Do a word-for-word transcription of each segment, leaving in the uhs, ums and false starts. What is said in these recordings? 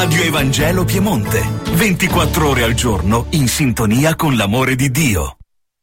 Radio Evangelo Piemonte, ventiquattro ore al giorno in sintonia con l'amore di Dio.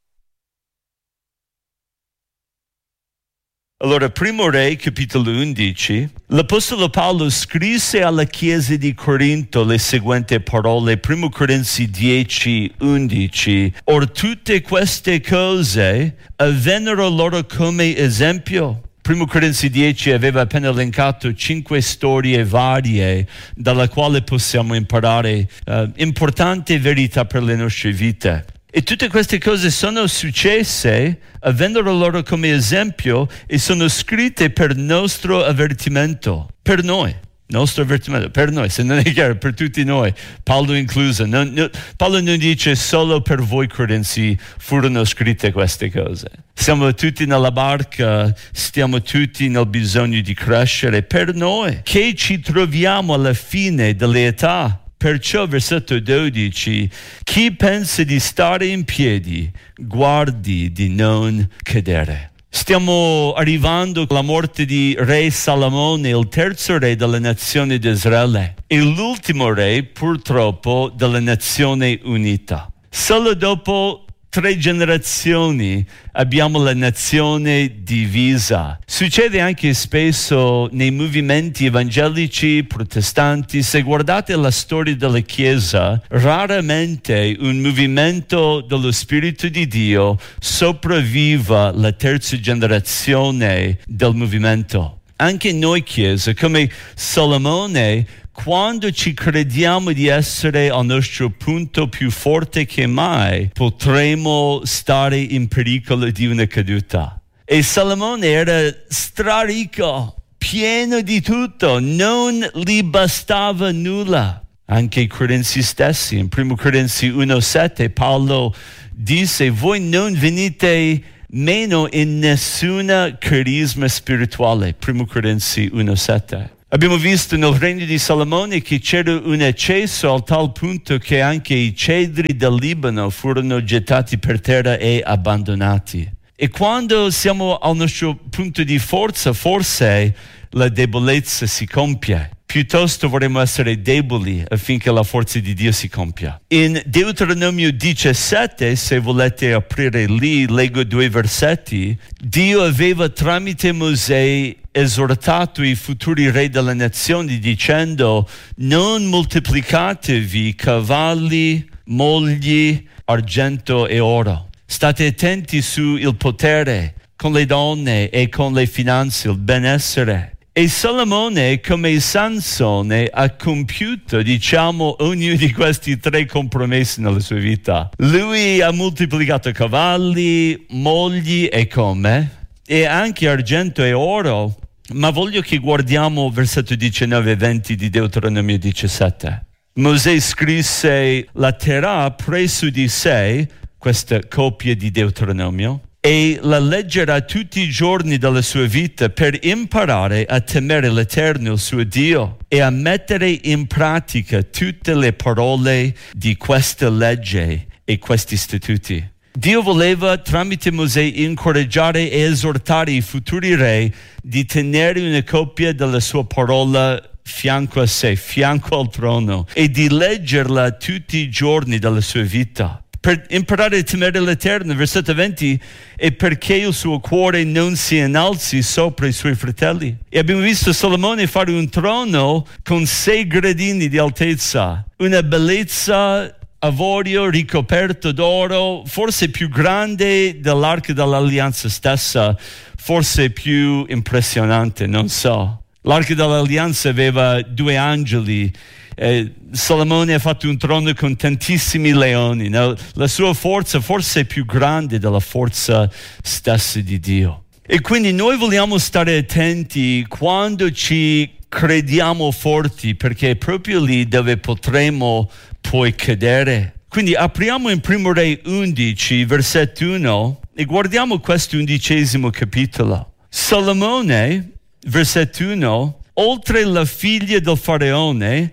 Allora, Primo Re, capitolo undici, l'Apostolo Paolo scrisse alla Chiesa di Corinto le seguenti parole, Primo Corinzi dieci, undici. Or tutte queste cose avvennero loro come esempio. Primo Corinzi dieci aveva appena elencato cinque storie varie dalla quale possiamo imparare uh, importanti verità per le nostre vite. E tutte queste cose sono successe, avvennero loro come esempio e sono scritte per nostro avvertimento, per noi, nostro avvertimento, per noi, se non è chiaro, per tutti noi, Paolo incluso. Non, no, Paolo non dice solo per voi corinzi furono scritte queste cose. Siamo tutti nella barca, stiamo tutti nel bisogno di crescere, per noi, che ci troviamo alla fine dell'età. Perciò, versetto dodici, chi pensa di stare in piedi, guardi di non cadere. Stiamo arrivando alla morte di re Salomone, il terzo re della nazione di Israele, e l'ultimo re, purtroppo, della nazione unita. Solo dopo tre generazioni abbiamo la nazione divisa. Succede anche spesso nei movimenti evangelici protestanti. Se guardate la storia della Chiesa, raramente un movimento dello Spirito di Dio sopravviva la terza generazione del movimento. Anche noi Chiesa, come Salomone, quando ci crediamo di essere al nostro punto più forte che mai, potremo stare in pericolo di una caduta. E Salomone era straricco, pieno di tutto, non gli bastava nulla. Anche i Corinzi stessi, in Primo Corinzi uno sette, Paolo disse, voi non venite meno in nessuna carisma spirituale. Primo Corinzi uno sette. Abbiamo visto nel regno di Salomone che c'era un eccesso al tal punto che anche i cedri del Libano furono gettati per terra e abbandonati. E quando siamo al nostro punto di forza, forse la debolezza si compie. Piuttosto vorremmo essere deboli affinché la forza di Dio si compia. In Deuteronomio diciassette, se volete aprire lì, leggo due versetti. Dio aveva tramite Mosè esortato i futuri re della nazione dicendo: non moltiplicatevi cavalli, mogli, argento e oro. State attenti sul potere, con le donne e con le finanze, il benessere. E Salomone, come Sansone, ha compiuto, diciamo, ognuno di questi tre compromessi nella sua vita. Lui ha moltiplicato cavalli, mogli e come, e anche argento e oro. Ma voglio che guardiamo versetto diciannove e venti di Deuteronomio diciassette. Mosè scrisse la terrà presso di sé, questa copia di Deuteronomio, e la leggerà tutti i giorni della sua vita per imparare a temere l'Eterno, il suo Dio, e a mettere in pratica tutte le parole di questa legge e questi statuti. Dio voleva tramite Mosè incoraggiare e esortare i futuri re di tenere una copia della sua parola fianco a sé, fianco al trono, e di leggerla tutti i giorni della sua vita. Per imparare a temere l'Eterno, versetto venti, e perché il suo cuore non si innalzi sopra i suoi fratelli. E abbiamo visto Salomone fare un trono con sei gradini di altezza, una bellezza avorio ricoperto d'oro, forse più grande dell'arca dell'alleanza stessa, forse più impressionante, non so. L'arca dell'alleanza aveva due angeli. Eh, Salomone ha fatto un trono con tantissimi leoni, no? La sua forza forse è più grande della forza stessa di Dio. E quindi noi vogliamo stare attenti quando ci crediamo forti, perché è proprio lì dove potremo poi cadere. Quindi apriamo in Primo Re undici, versetto uno, e guardiamo questo undicesimo capitolo. Salomone, versetto uno, oltre la figlia del faraone,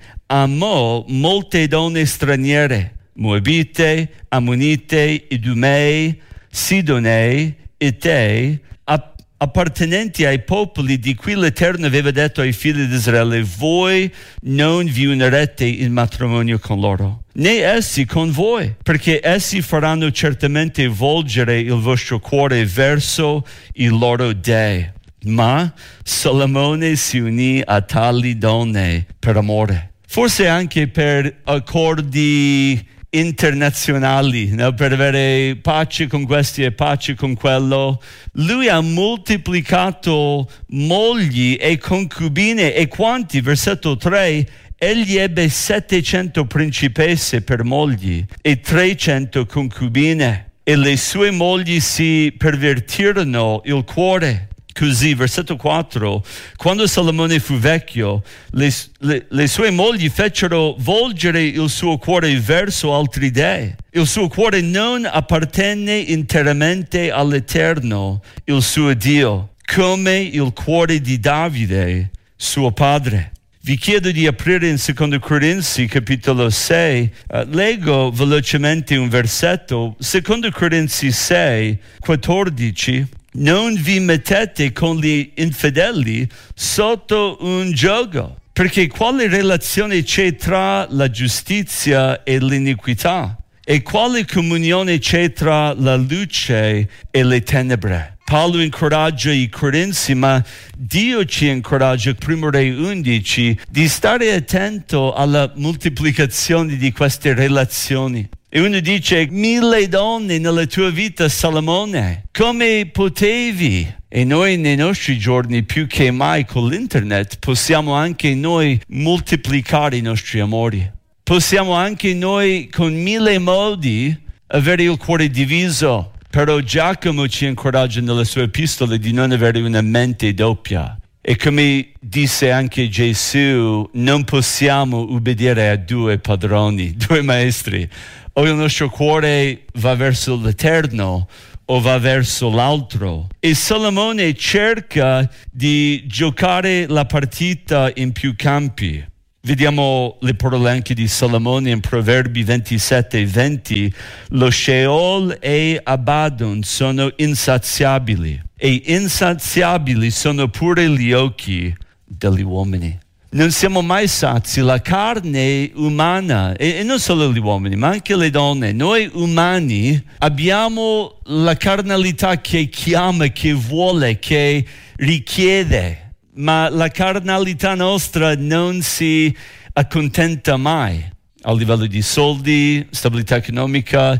amò molte donne straniere, Moabite, Ammonite, Idumei, Sidonei, Etei, appartenenti ai popoli di cui l'Eterno aveva detto ai figli di Israele: voi non vi unirete in matrimonio con loro, né essi con voi, perché essi faranno certamente volgere il vostro cuore verso i loro dei. Ma Salomone si unì a tali donne per amore, forse anche per accordi internazionali, no? Per avere pace con questi e pace con quello. Lui ha moltiplicato mogli e concubine, e quanti? Versetto tre: egli ebbe settecento principesse per mogli e trecento concubine, e le sue mogli si pervertirono il cuore. Così, versetto quattro, quando Salomone fu vecchio, le, le, le sue mogli fecero volgere il suo cuore verso altri dei. Il suo cuore non appartenne interamente all'Eterno, il suo Dio, come il cuore di Davide, suo padre. Vi chiedo di aprire in secondo Corinzi, capitolo sei. Uh, leggo velocemente un versetto. secondo Corinzi sei, quattordici. Non vi mettete con gli infedeli sotto un giogo, perché quale relazione c'è tra la giustizia e l'iniquità? E quale comunione c'è tra la luce e le tenebre? Paolo incoraggia i Corinzi, ma Dio ci incoraggia, primo Re undici, di stare attento alla moltiplicazione di queste relazioni. E uno dice: mille donne nella tua vita, Salomone, come potevi? E noi nei nostri giorni, più che mai con l'internet, possiamo anche noi moltiplicare i nostri amori. Possiamo anche noi con mille modi avere il cuore diviso. Però Giacomo ci incoraggia nella sua epistola di non avere una mente doppia. E come disse anche Gesù, non possiamo ubbidire a due padroni, due maestri. O il nostro cuore va verso l'Eterno o va verso l'altro. E Salomone cerca di giocare la partita in più campi. Vediamo le parole anche di Salomone in Proverbi ventisette venti. Lo Sheol e Abaddon sono insaziabili, e insaziabili sono pure gli occhi degli uomini. Non siamo mai sazi. La carne umana, e, e non solo gli uomini, ma anche le donne, noi umani abbiamo la carnalità che chiama, che vuole, che richiede. Ma la carnalità nostra non si accontenta mai a livello di soldi, stabilità economica,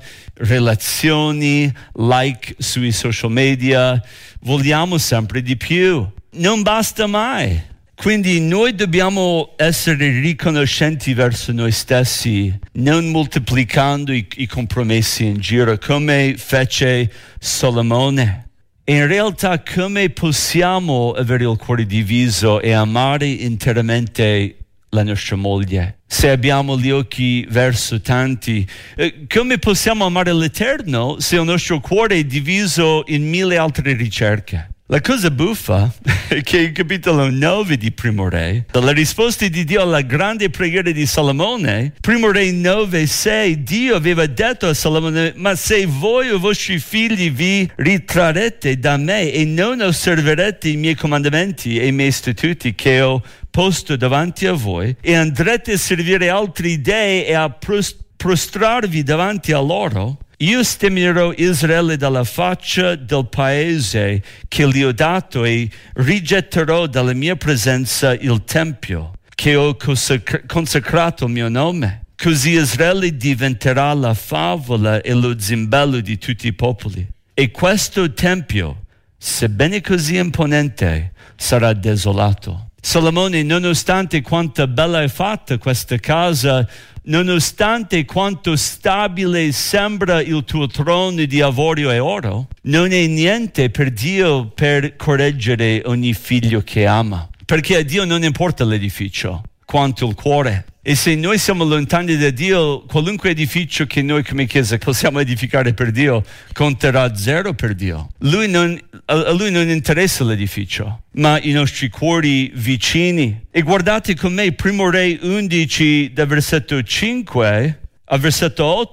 relazioni, like sui social media. Vogliamo sempre di più. Non basta mai. Quindi noi dobbiamo essere riconoscenti verso noi stessi, non moltiplicando i, i compromessi in giro, come fece Salomone. In realtà, come possiamo avere il cuore diviso e amare interamente la nostra moglie? Se abbiamo gli occhi verso tanti, eh, come possiamo amare l'Eterno se il nostro cuore è diviso in mille altre ricerche? La cosa buffa è che in capitolo nove di Primo Re, dalla risposta di Dio alla grande preghiera di Salomone, Primo Re nove sei, Dio aveva detto a Salomone: ma se voi o i vostri figli vi ritrarrete da me e non osserverete i miei comandamenti e i miei statuti che ho posto davanti a voi, e andrete a servire altri dei e a prostrarvi davanti a loro, io sterminerò Israele dalla faccia del paese che gli ho dato e rigetterò dalla mia presenza il tempio che ho consacrato al mio nome. Così Israele diventerà la favola e lo zimbello di tutti i popoli. E questo tempio, sebbene così imponente, sarà desolato. Salomone, nonostante quanto bella è fatta questa casa, nonostante quanto stabile sembra il tuo trono di avorio e oro, non è niente per Dio per correggere ogni figlio che ama. Perché a Dio non importa l'edificio, quanto il cuore. E se noi siamo lontani da Dio, qualunque edificio che noi come Chiesa possiamo edificare per Dio conterà zero per Dio. Lui non, a Lui non interessa l'edificio, ma i nostri cuori vicini. E guardate con me Primo Re undici, da versetto cinque a versetto otto.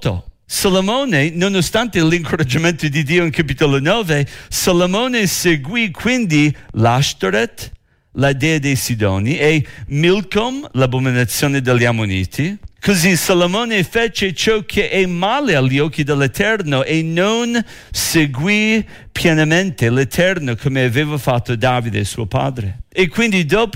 Salomone, nonostante l'incoraggiamento di Dio in capitolo nove, Salomone seguì quindi l'Ashtoret, la dea dei Sidoni, e Milcom, l'abominazione degli Ammoniti. Così Salomone fece ciò che è male agli occhi dell'Eterno e non seguì pienamente l'Eterno come aveva fatto Davide suo padre. E quindi dopo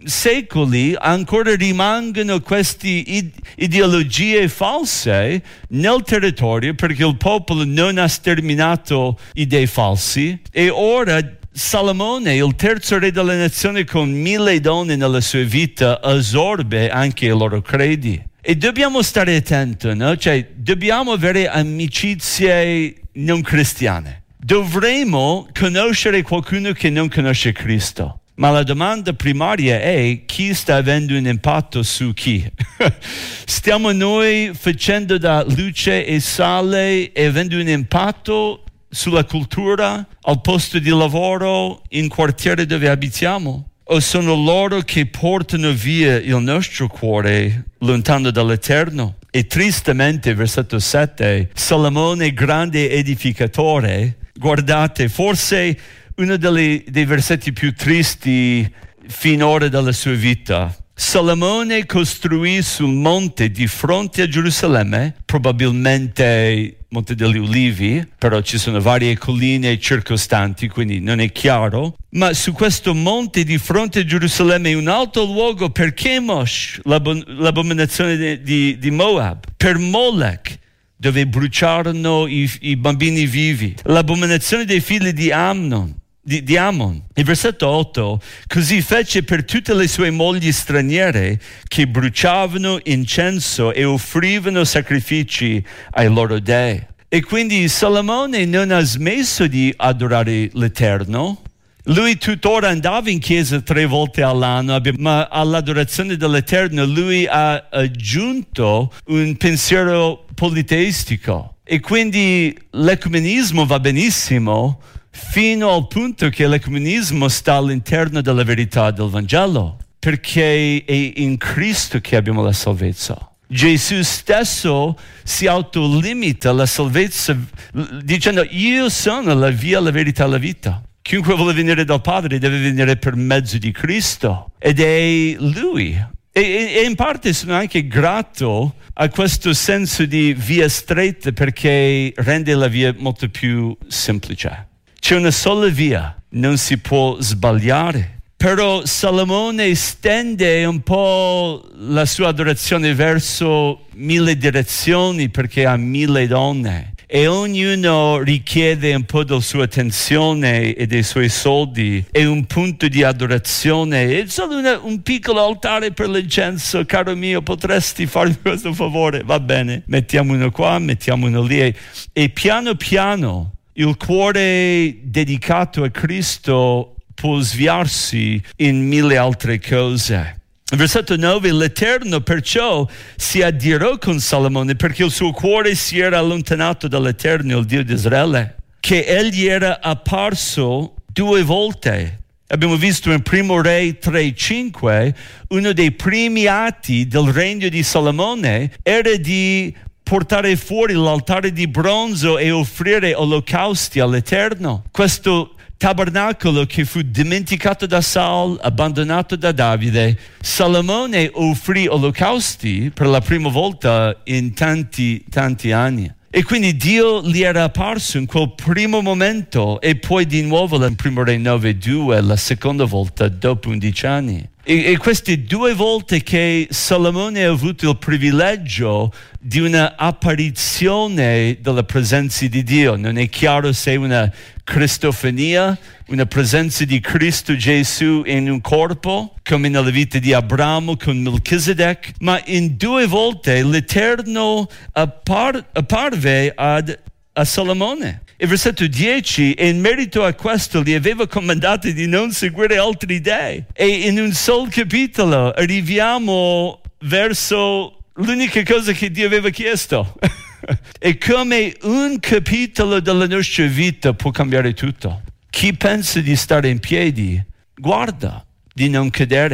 secoli ancora rimangono queste id- ideologie false nel territorio, perché il popolo non ha sterminato idee falsi, e ora Salomone, il terzo re della nazione con mille donne nella sua vita, assorbe anche i loro credi. E dobbiamo stare attenti, no? Cioè, dobbiamo avere amicizie non cristiane. Dovremmo conoscere qualcuno che non conosce Cristo. Ma la domanda primaria è: chi sta avendo un impatto su chi? Stiamo noi facendo da luce e sale e avendo un impatto sulla cultura, al posto di lavoro, in quartiere dove abitiamo? O sono loro che portano via il nostro cuore lontano dall'Eterno? E tristemente, versetto sette, Salomone, grande edificatore, guardate, forse uno delle, dei versetti più tristi finora della sua vita. Salomone costruì sul monte di fronte a Gerusalemme, probabilmente Monte degli Ulivi, però ci sono varie colline circostanti, quindi non è chiaro. Ma su questo monte di fronte a Gerusalemme, un alto luogo per Chemosh, l'ab- l'abominazione di, di, di Moab, per Molech, dove bruciarono i, i bambini vivi, l'abominazione dei figli di Amnon, Di, di Ammon. Il versetto otto: così fece per tutte le sue mogli straniere che bruciavano incenso e offrivano sacrifici ai loro dei. E quindi Salomone non ha smesso di adorare l'Eterno. Lui tuttora andava in chiesa tre volte all'anno, ma all'adorazione dell'Eterno lui ha aggiunto un pensiero politeistico. E quindi l'ecumenismo va benissimo, fino al punto che l'ecumenismo sta all'interno della verità del Vangelo, perché è in Cristo che abbiamo la salvezza. Gesù stesso si autolimita la salvezza dicendo: io sono la via, la verità e la vita. Chiunque vuole venire dal Padre deve venire per mezzo di Cristo, ed è Lui. E, e, e in parte sono anche grato a questo senso di via stretta, perché rende la via molto più semplice. C'è una sola via, non si può sbagliare. Però Salomone stende un po' la sua adorazione verso mille direzioni, perché ha mille donne e ognuno richiede un po' della sua attenzione e dei suoi soldi e un punto di adorazione. È solo una, un piccolo altare per l'incenso. Caro mio, potresti farmi questo favore? Va bene, mettiamo uno qua, mettiamo uno lì, e, e piano piano il cuore dedicato a Cristo può sviarsi in mille altre cose. Versetto nove: l'Eterno perciò si adirò con Salomone, perché il suo cuore si era allontanato dall'Eterno, il Dio di Israele, che egli era apparso due volte. Abbiamo visto in Primo Re tre cinque, uno dei primi atti del regno di Salomone era di portare fuori l'altare di bronzo e offrire olocausti all'Eterno. Questo tabernacolo che fu dimenticato da Saul, abbandonato da Davide, Salomone offrì olocausti per la prima volta in tanti, tanti anni. E quindi Dio gli era apparso in quel primo momento, e poi di nuovo in Primo Re nove due, la seconda volta dopo undici anni. E, e queste due volte che Salomone ha avuto il privilegio di una apparizione della presenza di Dio. Non è chiaro se è una cristofania, una presenza di Cristo Gesù in un corpo, come nella vita di Abramo con Melchizedek, ma in due volte l'Eterno appar- apparve ad, a Salomone. Il versetto dieci: e in merito a questo gli aveva comandato di non seguire altri dei. E in un solo capitolo arriviamo verso l'unica cosa che Dio aveva chiesto. E come un capitolo della nostra vita può cambiare tutto. Chi pensa di stare in piedi, guarda di non cadere.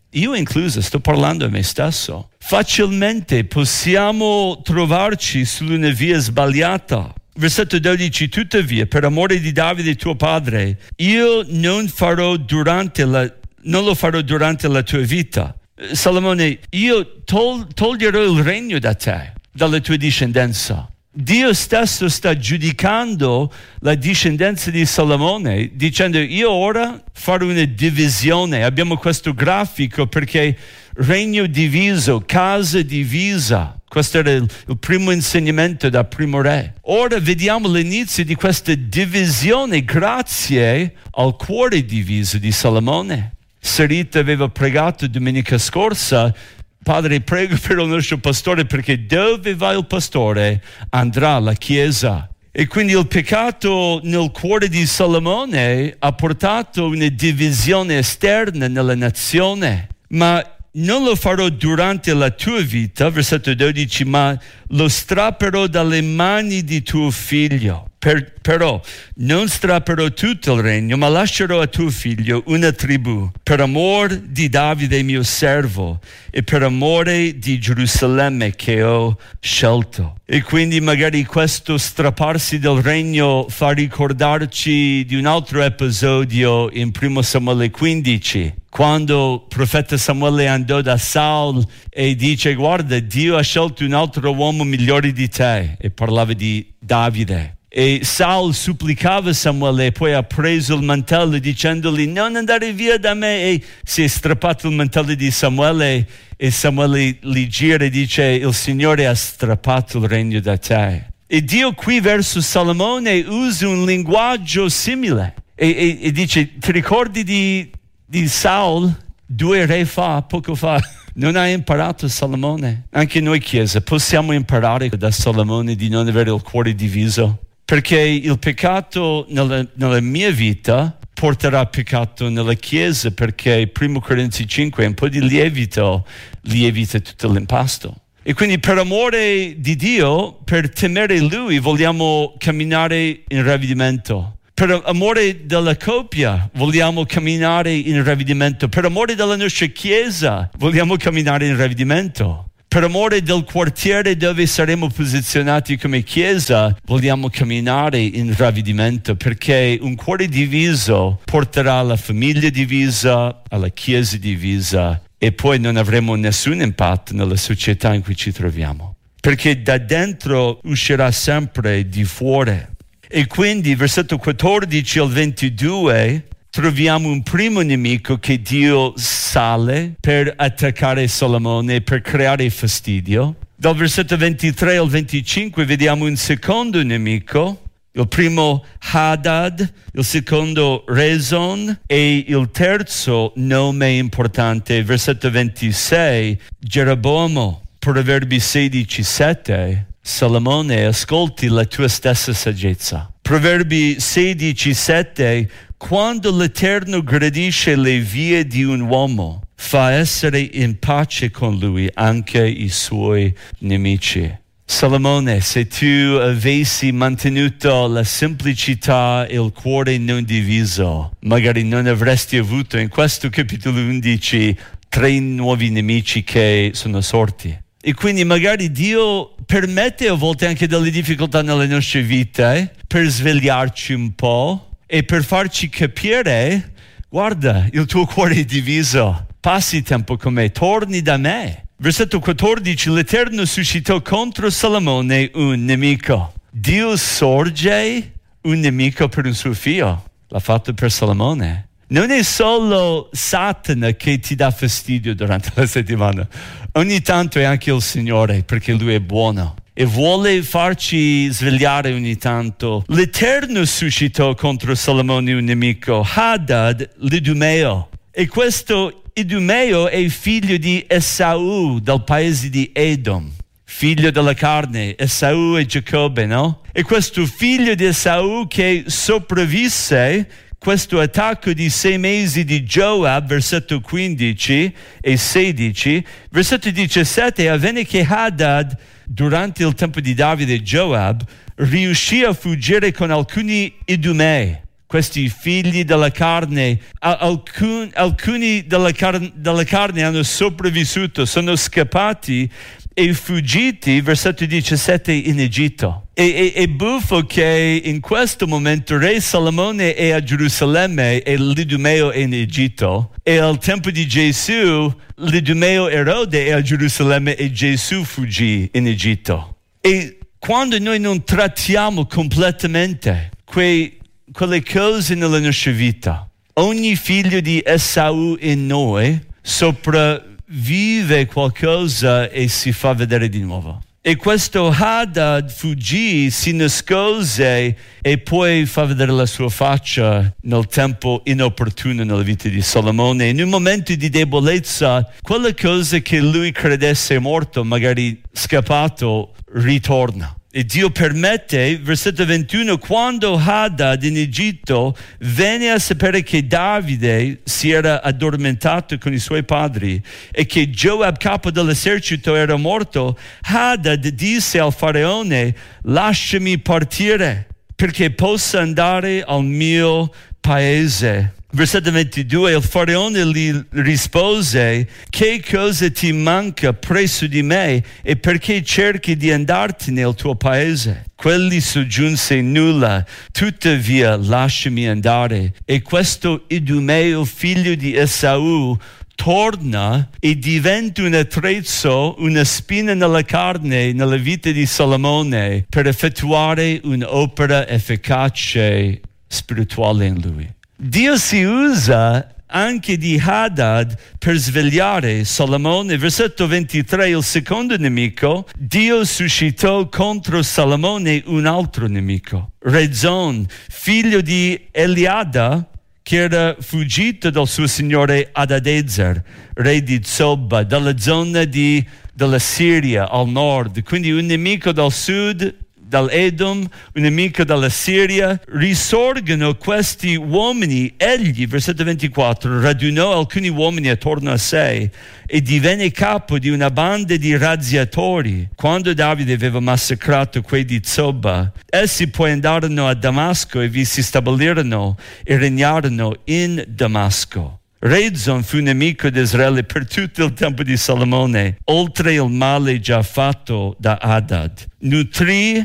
io incluso, sto parlando a me stesso, facilmente possiamo trovarci su una via sbagliata. Versetto dodici, tuttavia, per amore di Davide tuo padre, io non farò durante la, non lo farò durante la tua vita. Salomone, io tol- toglierò il regno da te, dalla tua discendenza. Dio stesso sta giudicando la discendenza di Salomone, dicendo io ora farò una divisione. Abbiamo questo grafico perché regno diviso, casa divisa. Questo era il, il primo insegnamento da primo re. Ora vediamo l'inizio di questa divisione grazie al cuore diviso di Salomone. Sarita aveva pregato domenica scorsa: Padre, prego per il nostro pastore, perché dove va il pastore andrà la Chiesa. E quindi il peccato nel cuore di Salomone ha portato una divisione esterna nella nazione. Ma non lo farò durante la tua vita, versetto dodici, ma lo strapperò dalle mani di tuo figlio. Per, però non strapperò tutto il regno, ma lascerò a tuo figlio una tribù, per amor di Davide mio servo e per amore di Gerusalemme che ho scelto. E quindi magari questo strapparsi del regno fa ricordarci di un altro episodio in primo Samuele quindici, quando il profeta Samuele andò da Saul e dice: guarda, Dio ha scelto un altro uomo migliore di te, e parlava di Davide. E Saul supplicava Samuele, e poi ha preso il mantello dicendogli: non andare via da me, e si è strappato il mantello di Samuele, e Samuele gli gira e dice: il Signore ha strappato il regno da te. E Dio qui verso Salomone usa un linguaggio simile e, e, e dice: ti ricordi di, di Saul due re fa, poco fa? Non hai imparato Salomone? Anche noi Chiesa possiamo imparare da Salomone di non avere il cuore diviso, perché il peccato nella, nella mia vita porterà peccato nella Chiesa, perché primo Corinzi cinque un po' di lievito lievita tutto l'impasto. E quindi per amore di Dio, per temere Lui, vogliamo camminare in ravvedimento. Per amore della coppia vogliamo camminare in ravvedimento. Per amore della nostra Chiesa vogliamo camminare in ravvedimento. Per amore del quartiere dove saremo posizionati come Chiesa vogliamo camminare in ravvedimento, perché un cuore diviso porterà alla famiglia divisa, alla Chiesa divisa, e poi non avremo nessun impatto nella società in cui ci troviamo, perché da dentro uscirà sempre di fuori. E quindi versetto quattordici al ventidue troviamo un primo nemico che Dio sale per attaccare Salomone, per creare fastidio. Dal versetto ventitré al venticinque vediamo un secondo nemico, il primo Hadad, il secondo Rezon e il terzo nome importante, versetto ventisei, Geroboamo. Proverbi sedici sette, Salomone, ascolti la tua stessa saggezza. Proverbi sedici sette, quando l'Eterno gradisce le vie di un uomo, fa essere in pace con lui anche i suoi nemici. Salomone, se tu avessi mantenuto la semplicità e il cuore non diviso, magari non avresti avuto in questo capitolo undici tre nuovi nemici che sono sorti. E quindi magari Dio permette a volte anche delle difficoltà nelle nostre vite per svegliarci un po' e per farci capire: guarda, il tuo cuore è diviso, passi tempo con me, torni da me. Versetto quattordici, l'Eterno suscitò contro Salomone un nemico. Dio sorge un nemico per un suo figlio. L'ha fatto per Salomone. Non è solo Satana che ti dà fastidio durante la settimana. Ogni tanto è anche il Signore, perché Lui è buono e vuole farci svegliare ogni tanto. L'Eterno suscitò contro Salomone un nemico, Hadad l'Idumeo. E questo Idumeo è figlio di Esau, dal paese di Edom. Figlio della carne, Esau e Giacobbe, no? E questo figlio di Esau che sopravvisse questo attacco di sei mesi di Joab, versetto quindici e sedici, versetto diciassette, avvenne che Hadad, durante il tempo di Davide e Joab, riuscì a fuggire con alcuni Idumei. questi figli della carne, alcun, alcuni della, car- della carne hanno sopravvissuto, sono scappati e fuggiti, versetto diciassette, in Egitto. E, e, è buffo che in questo momento re Salomone è a Gerusalemme e l'Idumeo è in Egitto, e al tempo di Gesù l'Idumeo Erode è a Gerusalemme e Gesù fuggì in Egitto. E quando noi non trattiamo completamente quei, quelle cose nella nostra vita, ogni figlio di Esau in noi sopravvive qualcosa e si fa vedere di nuovo. E questo Hadad fuggì, si nascose e poi fa vedere la sua faccia nel tempo inopportuno nella vita di Salomone. In un momento di debolezza, quella cosa che lui credesse morto, magari scappato, ritorna. E Dio permette, versetto ventuno, quando Hadad in Egitto venne a sapere che Davide si era addormentato con i suoi padri e che Joab, capo dell'esercito, era morto, Hadad disse al faraone: lasciami partire perché possa andare al mio paese. Versetto ventidue, il faraone gli rispose: che cosa ti manca presso di me e perché cerchi di andartene al tuo paese? Quelli soggiunse: nulla, tuttavia lasciami andare. E questo Idumeo, figlio di Esau, torna e diventa un attrezzo, una spina nella carne, nella vita di Salomone, per effettuare un'opera efficace spirituale in lui. Dio si usa anche di Hadad per svegliare Salomone. Versetto ventitré, il secondo nemico, Dio suscitò contro Salomone un altro nemico, Rezon, figlio di Eliada, che era fuggito dal suo signore Adadezer, re di Zobba, dalla zona di, della Siria al nord. Quindi un nemico dal sud, dall'Edom, un nemico dalla Siria. Risorgono questi uomini. Egli, versetto ventiquattro, radunò alcuni uomini attorno a sé e divenne capo di una banda di razziatori. Quando Davide aveva massacrato quei di Zobba, essi poi andarono a Damasco e vi si stabilirono e regnarono in Damasco. Rezon fu nemico di Israele per tutto il tempo di Salomone, oltre il male già fatto da Hadad. Nutrì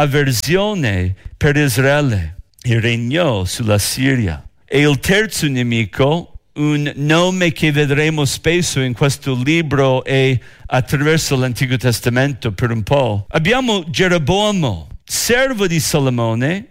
avversione per Israele e regnò sulla Siria. E il terzo nemico, un nome che vedremo spesso in questo libro e attraverso l'Antico Testamento per un po'. Abbiamo Geroboamo, servo di Salomone,